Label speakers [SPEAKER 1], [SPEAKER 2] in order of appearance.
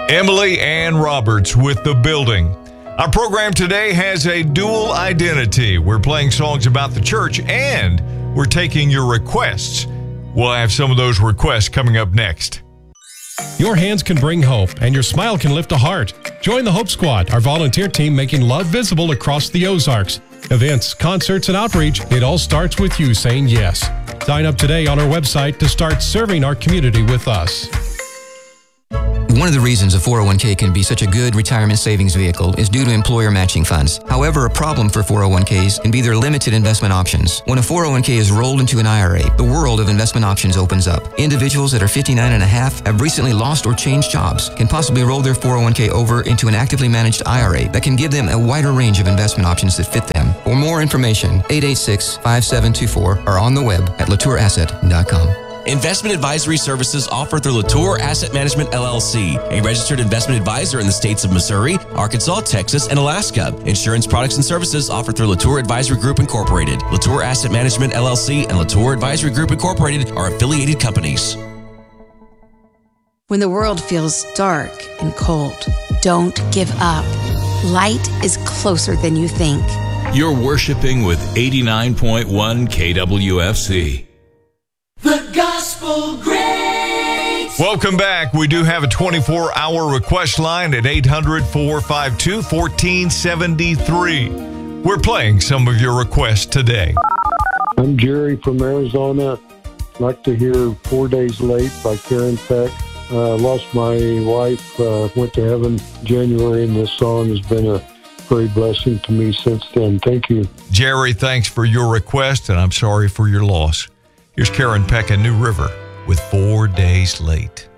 [SPEAKER 1] Emily Ann Roberts with The Building. Our program today has a dual identity. We're playing songs about the church and we're taking your requests. We'll have some of those requests coming up next.
[SPEAKER 2] Your hands can bring hope, and your smile can lift a heart. Join the Hope Squad, our volunteer team making love visible across the Ozarks. Events, concerts, and outreach, it all starts with you saying yes. Sign up today on our website to start serving our community with us.
[SPEAKER 3] One of the reasons a 401k can be such a good retirement savings vehicle is due to employer matching funds. However, a problem for 401ks can be their limited investment options. When a 401k is rolled into an IRA, the world of investment options opens up. Individuals that are 59 and a half, have recently lost or changed jobs, can possibly roll their 401k over into an actively managed IRA that can give them a wider range of investment options that fit them. For more information, 886-5724 or on the web at latourasset.com.
[SPEAKER 4] Investment advisory services offered through Latour Asset Management, LLC, a registered investment advisor in the states of Missouri, Arkansas, Texas, and Alaska. Insurance products and services offered through Latour Advisory Group Incorporated. Latour Asset Management, LLC, and Latour Advisory Group Incorporated are affiliated companies.
[SPEAKER 5] When the world feels dark and cold, don't give up. Light is closer than you think.
[SPEAKER 6] You're worshiping with 89.1 KWFC.
[SPEAKER 7] The Gospel Greats.
[SPEAKER 1] Welcome back. We do have a 24-hour request line at 800-452-1473. We're playing some of your requests today.
[SPEAKER 8] I'm Jerry from Arizona. I'd like to hear 4 Days Late by Karen Peck. Lost my wife, went to heaven in January, and this song has been a great blessing to me since then. Thank you.
[SPEAKER 1] Jerry, thanks for your request, and I'm sorry for your loss. Here's Karen Peck and New River with 4 Days Late.